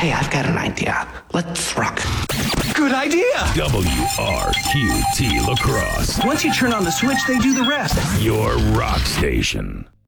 Hey, I've got an idea. Let's rock. Good idea! WRQT La Crosse, Once you turn on the switch, they do the rest. your rock station.